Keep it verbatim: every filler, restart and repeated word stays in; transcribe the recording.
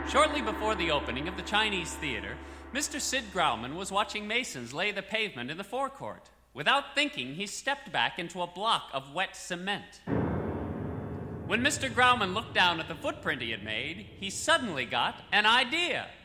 Shortly before the opening of the Chinese Theater, Mister Sid Grauman was watching masons lay the pavement in the forecourt. Without thinking, he stepped back into a block of wet cement. When Mister Grauman looked down at the footprint he had made, he suddenly got an idea.